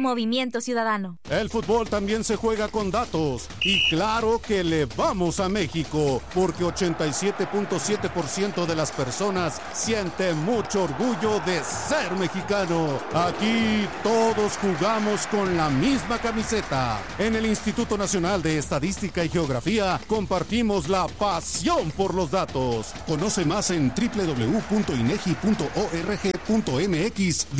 Movimiento Ciudadano. El fútbol también se juega con datos. Y claro que le vamos a México, porque 87.7% de las personas sienten mucho orgullo de ser mexicano. Aquí todos jugamos con la misma camiseta. En el Instituto Nacional de Estadística y Geografía compartimos la pasión por los datos. Conoce más en www.inegi.org.mx.